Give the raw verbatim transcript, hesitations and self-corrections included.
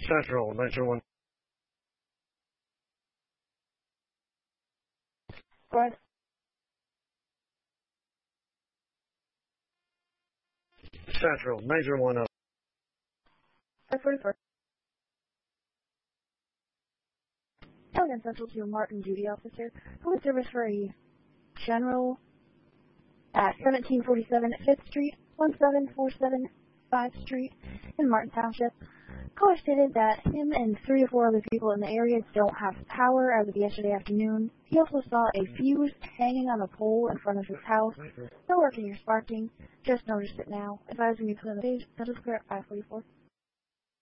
Central, Major one. Right. Central, Major one up. five forty-four. Elegant Central to Martin Duty Officer. Police service for a general at seventeen forty-seven fifth Street, one seven four seven fifth Street in Martin Township. Caller stated that him and three or four other people in the area don't have power as of yesterday afternoon. He also saw a fuse hanging on a pole in front of his house. No working or sparking. Just noticed it now. Advising me to the page. That is correct. five forty-four.